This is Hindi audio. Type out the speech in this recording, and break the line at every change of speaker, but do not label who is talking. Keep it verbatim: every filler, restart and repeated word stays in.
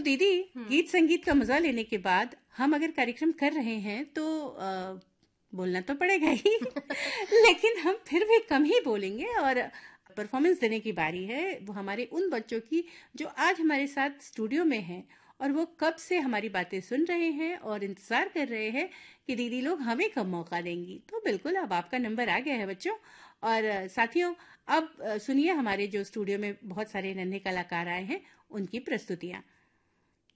दीदी, गीत संगीत का मजा लेने के बाद हम अगर कार्यक्रम कर रहे हैं तो आ, बोलना तो पड़ेगा ही लेकिन हम फिर भी कम ही बोलेंगे और परफॉर्मेंस देने की बारी है वो हमारे उन बच्चों की जो आज हमारे साथ स्टूडियो में हैं और वो कब से हमारी बातें सुन रहे हैं और इंतजार कर रहे हैं कि दीदी लोग हमें कब मौका देंगी। तो बिल्कुल अब आपका नंबर आ गया है बच्चों। और साथियों, अब सुनिए हमारे जो स्टूडियो में बहुत सारे नन्हे कलाकार आए हैं उनकी प्रस्तुतियां।